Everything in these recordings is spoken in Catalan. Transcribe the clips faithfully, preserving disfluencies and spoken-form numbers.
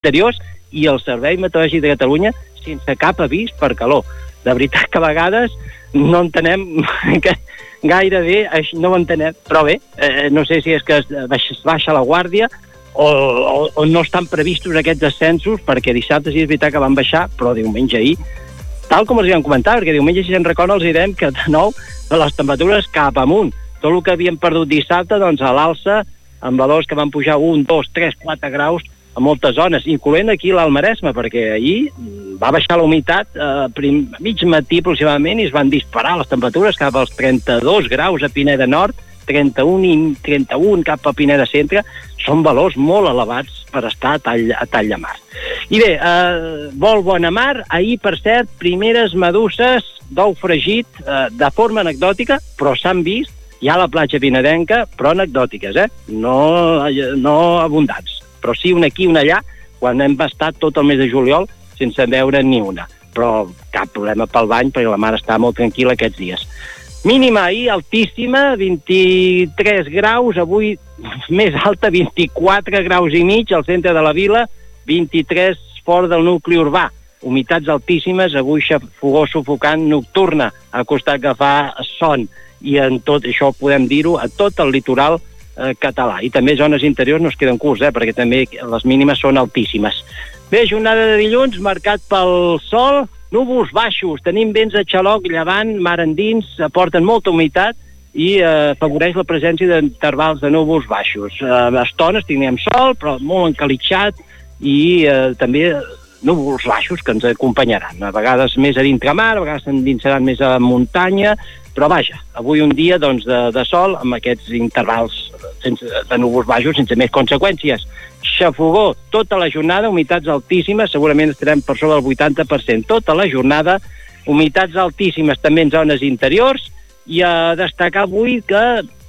interiors i el Servei Meteorològic de Catalunya sense cap avís per calor. De veritat que a vegades no entenem que gairebé no ho entenem, però bé, eh, no sé si és que es baixa la guàrdia o, o, o no estan previstos aquests descensos, perquè dissabte sí és veritat que van baixar, però diumenge ahir, tal com els hi vam comentar, perquè diumenge, si se'n recorden, els direm que de nou les temperatures cap amunt. Tot el que havíem perdut dissabte, doncs a l'alça, amb valors que van pujar un, dos, tres, quatre graus a moltes zones, incloent aquí l'Alt Maresme, perquè ahir va baixar la humitat a eh, mig matí aproximadament i es van disparar les temperatures cap als trenta-dos graus a Pineda Nord, trenta-un i trenta-un cap a Pineda Centre. Són valors molt elevats per estar a tall, a tall de mar. I bé, eh, vol bona mar. Ahir, per cert, primeres meduses d'ou fregit eh, de forma anecdòtica, però s'han vist ja a la platja pinedenca, però anecdòtiques, eh? No, no abundants, però sí una aquí, una allà, quan hem estat tot el mes de juliol sense veure ni una. Però cap problema pel bany, perquè la mar està molt tranquil·la aquests dies. Mínima ahir altíssima, vint-i-tres graus, avui més alta, vint-i-quatre graus i mig al centre de la vila, vint-i-tres fora del nucli urbà. Humitats altíssimes, avui xafogor sufocant nocturna, ha costat agafar son, i en tot això podem dir-ho a tot el litoral eh, català. I també zones interiors no es queden curts, eh, perquè també les mínimes són altíssimes. Bé, jornada de dilluns marcat pel sol, núvols baixos, tenim vents a xaloc, llevant, mar endins, aporten molta humitat i eh, afavoreix la presència d'intervals de núvols baixos. Eh, a estones tindrem sol, però molt encalitxat, i eh, també núvols baixos que ens acompanyaran. A vegades més a dintre-mar, a vegades s'endinsaran més a muntanya, però vaja, avui un dia doncs, de, de sol amb aquests intervals sense, de núvols baixos sense més conseqüències. Xafogor tota la jornada, humitats altíssimes, segurament estarem per sobre del vuitanta per cent tota la jornada, humitats altíssimes també en zones interiors, i a destacar avui que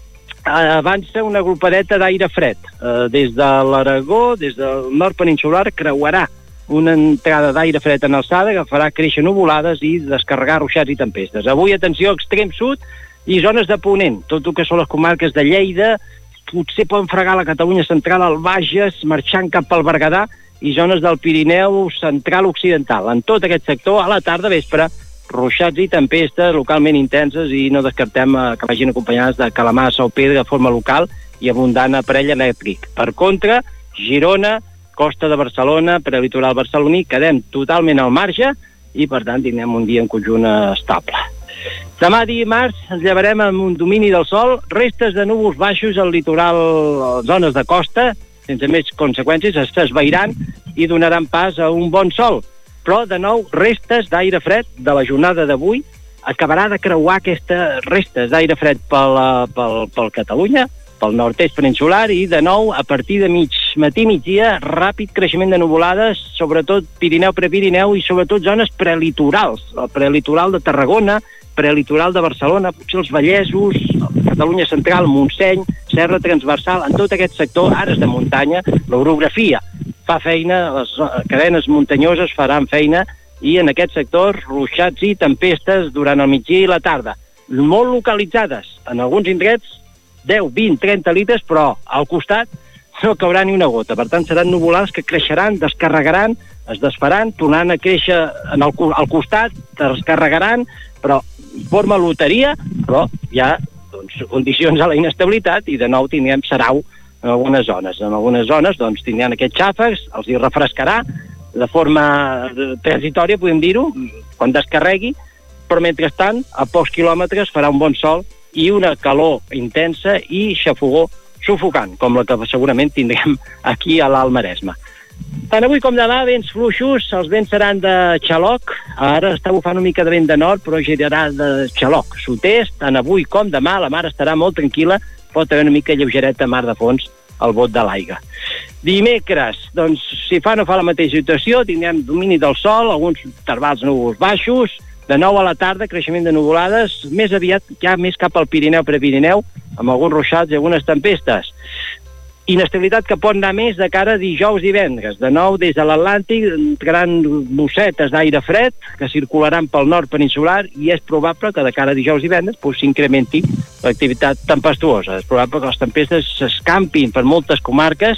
avança una grupadeta d'aire fred. Eh, des de l'Aragó, des del nord peninsular, creuarà una entrada d'aire fred en alçada que farà créixer nuvolades i descarregar ruixats i tempestes. Avui, atenció, extrem sud i zones de ponent, tot el que són les comarques de Lleida, potser poden fregar la Catalunya central, al Bages, marxant cap al Berguedà, i zones del Pirineu central occidental. En tot aquest sector, a la tarda vespre, ruixats i tempestes localment intenses, i no descartem eh, que vagin acompanyades de calamassa o pedra de forma local i abundant aparell elèctric. Per contra, Girona, costa de Barcelona, prelitoral barceloní, quedem totalment al marge i, per tant, tindrem un dia en conjunt estable. Demà dimarts ens llevarem amb un domini del sol, restes de núvols baixos al litoral, zones de costa, sense més conseqüències, s'esvairan i donaran pas a un bon sol. Però, de nou, restes d'aire fred de la jornada d'avui. Acabarà de creuar aquestes restes d'aire fred pel, pel, pel Catalunya, pel nord-est peninsular, i de nou, a partir de mig matí, migdia, ràpid creixement de nuvolades, sobretot Pirineu, Prepirineu i sobretot zones prelitorals, el prelitoral de Tarragona, prelitoral de Barcelona, potser els Vallesos, Catalunya central, Montseny, Serra transversal, en tot aquest sector, ares de muntanya, l'orografia fa feina, les cadenes muntanyoses faran feina, i en aquest sector ruixats i tempestes durant el migdia i la tarda, molt localitzades, en alguns indrets deu, vint, trenta litres, però al costat no caurà ni una gota. Per tant, seran nuvolades que creixeran, descarregaran, es desfaran, tornant a créixer en el, al costat, descarregaran, però forma loteria, però hi ha doncs, condicions a la inestabilitat, i de nou tindrem sarau en algunes zones. En algunes zones doncs, tindran aquests xàfecs, els hi refrescarà de forma transitòria, podem dir-ho, quan descarregui, però mentrestant, a pocs quilòmetres farà un bon sol i una calor intensa i xafogor sufocant, com la que segurament tindrem aquí a l'Alt Maresme. Tant avui com demà, vents fluixos, els vents seran de xaloc, ara està bufant una mica de vent de nord, però girarà de xaloc sud-est, tant avui com demà, la mar estarà molt tranquil·la, pot haver una mica lleugereta mar de fons al bot de l'aigua. Dimecres, doncs, si fa no fa la mateixa situació, tindrem domini del sol, alguns intervals núvols baixos, de nou a la tarda, creixement de nuvolades, més aviat ja més cap al Pirineu, Prepirineu, amb alguns ruixats i algunes tempestes. Inestabilitat que pot anar més de cara a dijous i divendres. De nou, des de l'Atlàntic, entraran bossetes d'aire fred que circularan pel nord peninsular, i és probable que de cara a dijous i divendres pues, s'incrementi l'activitat tempestuosa. És probable que les tempestes s'escampin per moltes comarques,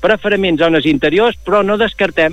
preferentment zones interiors, però no descartem